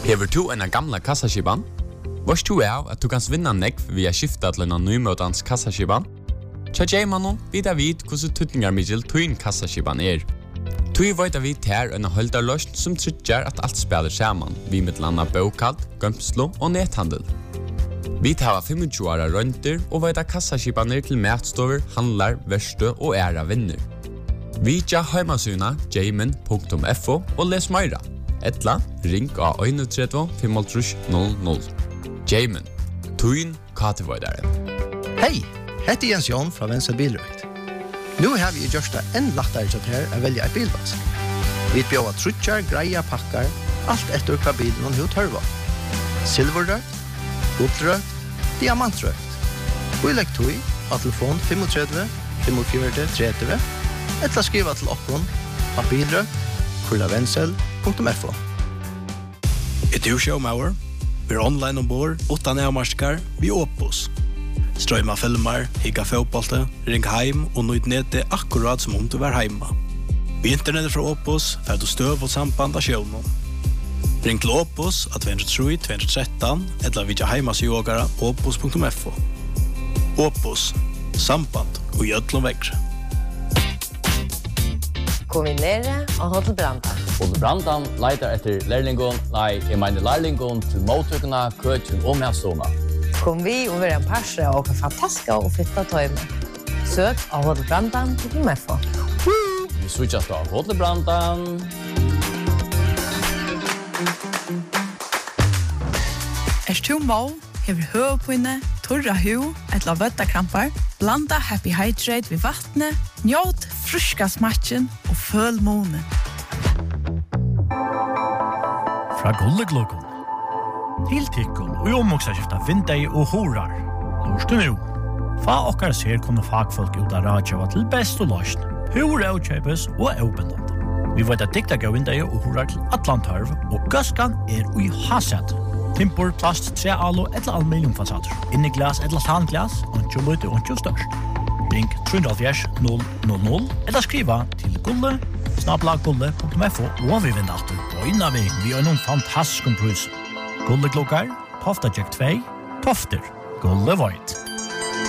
Hever du en gamla kassaskipan? Vars du at du kan vinna nekv via skifta til en nymøtans kassaskipan? Tja Jaimanon vidar vid hvordan tutningar middel tuin kassaskipan Tui veit vi ter en holdarløst som tryggjar at alt spiller saman, vi mittlanda bokald, gømslo og nethandel. Vi tar 25 åra rønter og veit kassaskipaner til matstover, handlar, verste og æra vinner. Vi tja heimasuna jaimin.fo og les meira. Etla, ring av 31 500. Jaimin, tuin katevoidare. Hei, heter Jens Jon fra Venstre Bilrøkt. Nu har vi gjort det enn lettere til her å velge et bilvask. Vi bjør trutjar, greia, pakkar, alt etter hva bilen og hva tørva. Silverrøkt, gullrøkt, diamantrøkt. Og i lektoi av telefon 35 45 30 eller skriva til okkon av bilrøkt@vensel.fo. Et showmauer, vi online ombord, 8 nærmarskar, vi Opus. Strøyma filmer, higga fotbollte, ring heim og nøyd nete akkurat som om du var heima. Vi internettet fra Opus, fer du støv og samband av sjøvnen. Ring til Opus av 203 213, eller vidja heimasjogara opus.fo. Opus, samband og gjødlom vekkre. Kombinere og Hotel Brandan. Hotel Brandan leitar etter lærlingon, lærlingon til mottøkene, køtjen og medstående. Kom vi og være en parse og fantastiske og fitta tøyme. Søk av Hotel Brandan til MFO. Vi switchast av Hotel Brandan. Du må, hever høvpøyne, torra hu, etla vøttakrampar, blanda Happy Hydrate ved vattnet, njåt fruska smatchen og føl månen. Fra Gullegluggen til tikkun og omvoksaskifta vindei og horar. Lorstu nu. Fa okkar ser kunne fagfolk ut av radjava til best og løsn. Hur avkjøpes og avbindande. Vi vet at dikta gav vindei og horar til Atlantarv, og gøskan i haset. Timpor, plast, tre alo eller aluminiumfasader. Inni glas eller tanglas, og lite og størst. Ring 370 000 eller skriva til gulle@gulle.fo og vi vinner alltid på innavig. Vi har noen fantastiske prus. Gulleklokkar, Tofta Jack 2, Tofter, Gulle Void.